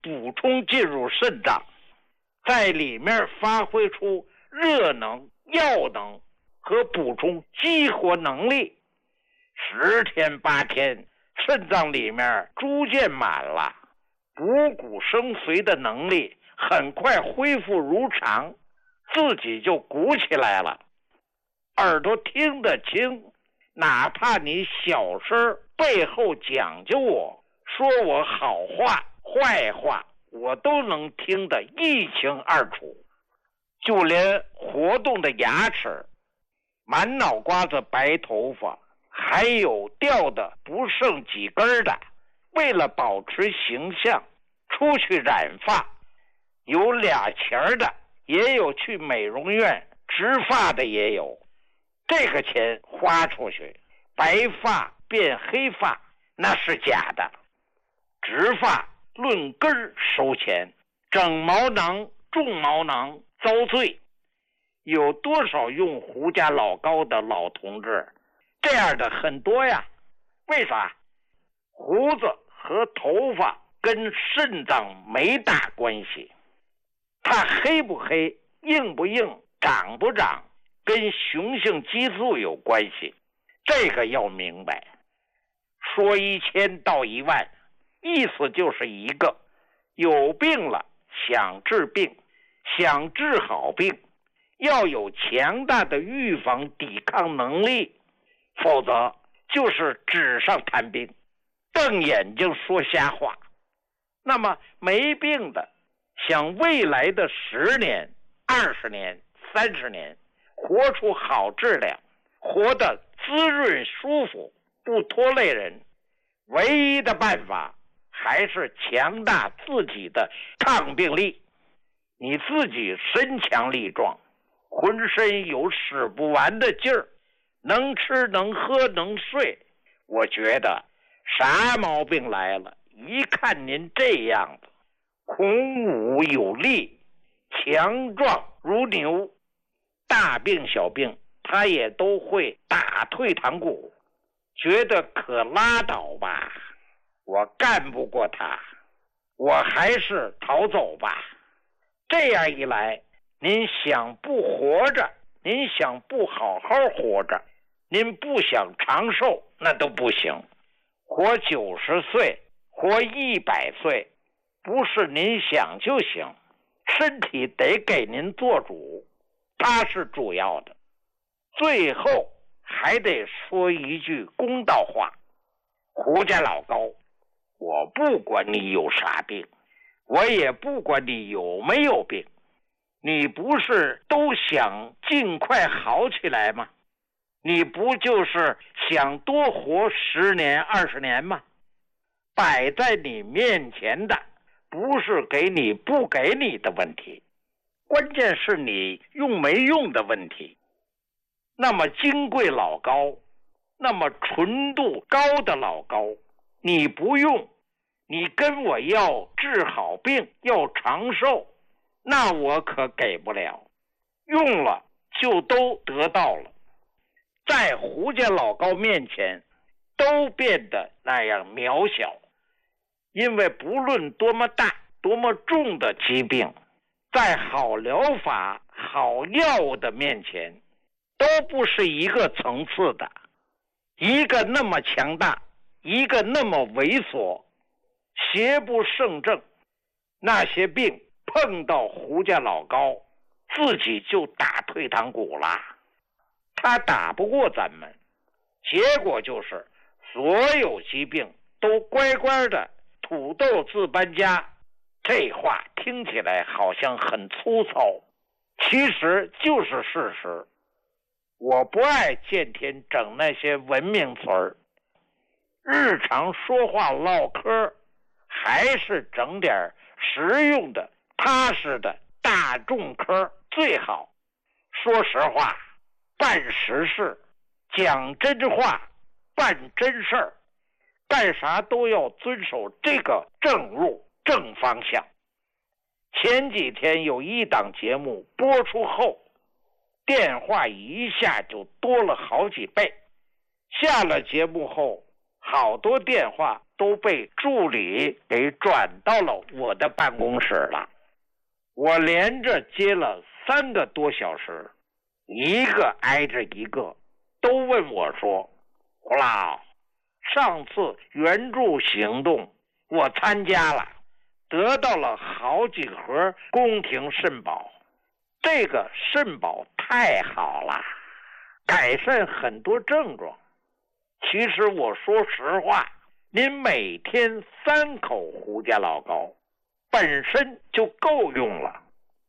补充进入肾脏，在里面发挥出热能、药能和补充激活能力。10天8天，肾脏里面逐渐满了，补骨生髓的能力很快恢复如常，自己就鼓起来了。耳朵听得清，哪怕你小声背后讲究我，说我好话坏话，我都能听得一清二楚。就连活动的牙齿，满脑瓜子白头发，还有掉的不剩几根的，为了保持形象出去染发，有2钱的，也有去美容院植发的，也有。这个钱花出去，白发变黑发那是假的。植发论根收钱，整毛囊种毛囊遭罪。有多少用胡家老高的老同志？这样的很多呀。为啥？胡子和头发跟肾脏没大关系，它黑不黑、硬不硬、长不长，跟雄性激素有关系。这个要明白。说1000道10000，意思就是一个：有病了想治病，想治好病，要有强大的预防抵抗能力，否则就是纸上谈兵，瞪眼睛说瞎话。那么没病的，想未来的10年、20年、30年活出好质量，活得滋润舒服，不拖累人，唯一的办法还是强大自己的抗病力。你自己身强力壮，浑身有使不完的劲儿，能吃能喝能睡，我觉得啥毛病来了，一看您这样子，孔武有力，强壮如牛，大病小病他也都会打退堂鼓，觉得可拉倒吧，我干不过他，我还是逃走吧。这样一来，您想不活着，您想不好好活着，您不想长寿，那都不行。活90岁，活100岁，不是您想就行，身体得给您做主，它是主要的。最后还得说一句公道话，胡家老高，我不管你有啥病，我也不管你有没有病，你不是都想尽快好起来吗？你不就是想多活10年20年吗？摆在你面前的不是给你不给你的问题，关键是你用没用的问题。那么金贵老高，那么纯度高的老高，你不用，你跟我要治好病，要长寿，那我可给不了。用了就都得到了，在胡家老高面前都变得那样渺小。因为不论多么大多么重的疾病，在好疗法好药物的面前都不是一个层次的，一个那么强大，一个那么猥琐，邪不胜正。那些病碰到胡家老高，自己就打退堂鼓了，他打不过咱们，结果就是所有疾病都乖乖的土豆自搬家。这话听起来好像很粗糙，其实就是事实。我不爱见天整那些文明词儿，日常说话唠嗑还是整点实用的踏实的大众嗑最好。说实话，办实事，讲真话，办真事儿，干啥都要遵守这个正路正方向。前几天有一档节目播出后，电话一下就多了好几倍。下了节目后，好多电话都被助理给转到了我的办公室了。我连着接了3个多小时，一个挨着一个，都问我说：“胡老，上次援助行动我参加了，得到了好几盒宫廷肾宝，这个肾宝太好了，改善很多症状。其实我说实话，您每天3口胡家老膏本身就够用了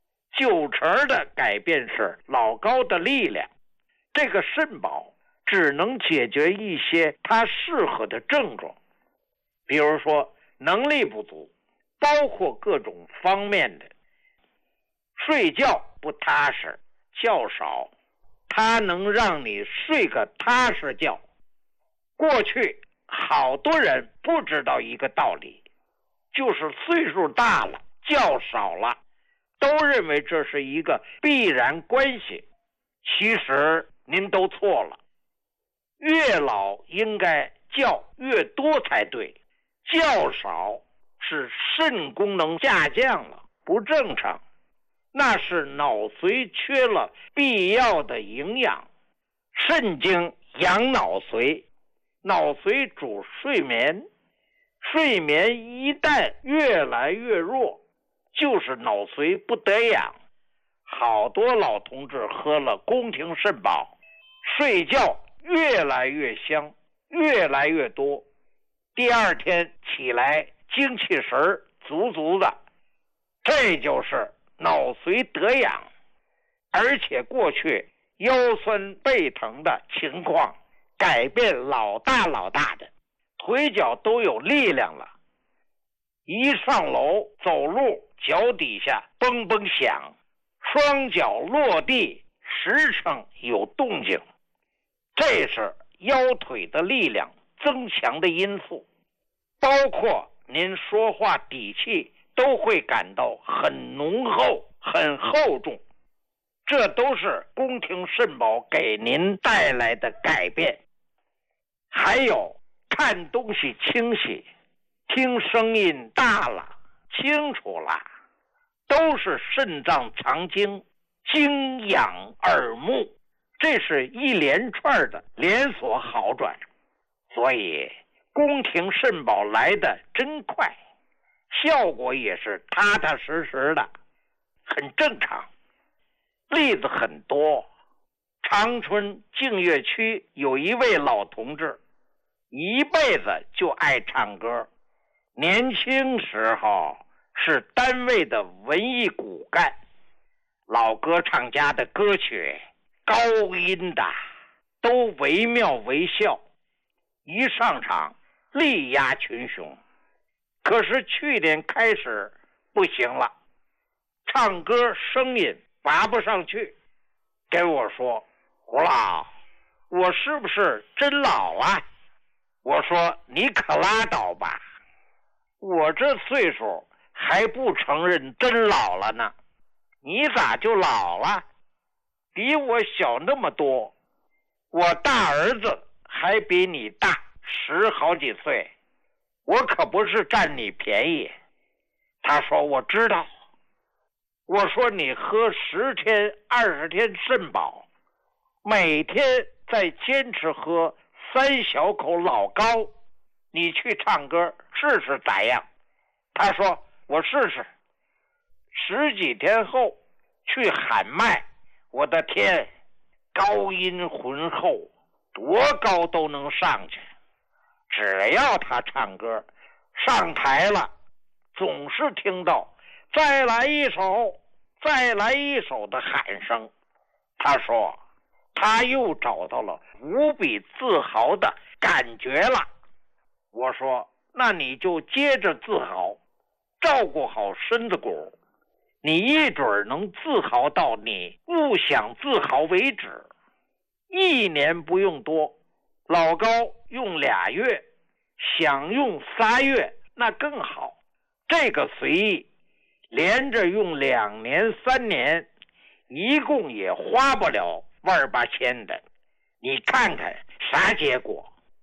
，90%的改变是老膏的力量，这个肾宝只能解决一些它适合的症状，比如说能力不足，包括各种方面的，睡觉不踏实，觉少，它能让你睡个踏实觉。过去好多人不知道一个道理，就是岁数大了，觉少了，都认为这是一个必然关系。其实您都错了，越老应该觉越多才对，觉少是肾功能下降了，不正常，那是脑髓缺了必要的营养。肾经养脑髓，脑髓主睡眠，睡眠一旦越来越弱，就是脑髓不得养。好多老同志喝了宫廷肾宝，睡觉越来越香，越来越多，第二天起来精气神足足的，这就是脑髓得养。而且过去腰酸背疼的情况改变老大的，腿脚都有力量了，一上楼走路脚底下嘣嘣响，双脚落地时称有动静，这是腰腿的力量增强的因素。包括您说话底气都会感到很浓厚很厚重，这都是宫廷肾宝给您带来的改变。还有看东西清晰，听声音大了清楚了，都是肾脏藏精，精养耳目，这是一连串的连锁好转。所以宫廷肾宝来的真快，效果也是踏踏实实的，很正常。例子很多，长春净月区有一位老同志，一辈子就爱唱歌，年轻时候是单位的文艺骨干，老歌唱家的歌曲高音的都惟妙惟肖，一上场力压群雄。可是去年开始不行了，唱歌声音拔不上去，跟我说：“胡老，我是不是真老啊？”我说：“你可拉倒吧，我这岁数还不承认真老了呢，你咋就老了？比我小那么多，我大儿子还比你大10好几岁，我可不是占你便宜。”他说：“我知道。”我说：“你喝10天20天肾宝，每天再坚持喝3小口老膏，你去唱歌试试咋样？”他说：“我试试。”10几天后去喊麦，我的天，高音浑厚，多高都能上去。只要他唱歌上台了，总是听到再来一首再来一首的喊声。他说他又找到了无比自豪的感觉了。我说：“那你就接着自豪，照顾好身子骨，你一准能自豪到你不想自豪为止。1年不用多，老高用2月，想用3月那更好。这个随意，连着用2年3年，一共也花不了万8千的，你看看啥结果？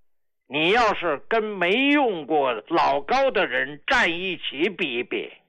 你要是跟没用过老高的人站一起比一比，